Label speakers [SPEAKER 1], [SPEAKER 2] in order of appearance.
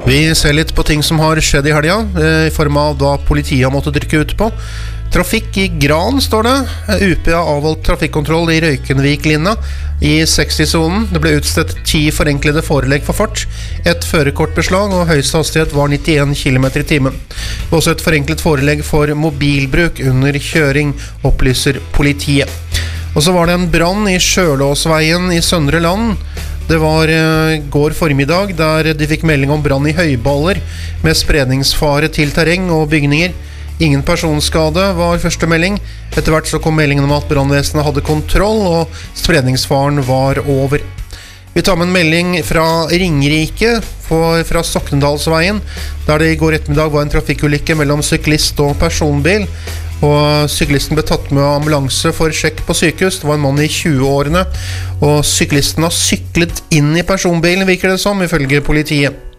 [SPEAKER 1] Vi ser litt på ting som har skjedd i helga, I form av da politiet har måttet rykke ut på. Trafikk I Gran, står det. UP har avholdt trafikkontroll I Røykenvik-linja I 60-zonen. Det ble utstedt 10 forenklede forelegg for fart, et førerkortbeslag, og høyeste hastighet var 91 km I timen. Det var også et forenklet forelegg for mobilbruk under kjøring, opplyser politiet. Og så var det en brann I Sjølåsveien I Søndre Land. Det var går formiddag der de fikk melding om brann I høyballer med spredningsfare til terreng og bygninger. Ingen personskade var første melding. Etter hvert så kom meldingen om at brannvesenet hadde kontroll og spredningsfaren var over. Vi tar med en melding fra Ringerike fra Soknedalsveien, der det I går ettermiddag var en trafikkulykke mellom syklist og personbil. Og syklisten ble tatt med ambulanse for sjekk på sykehus. Det var en mann I 20-årene, og syklisten har syklet inn I personbilen, virker det som, ifølge politiet.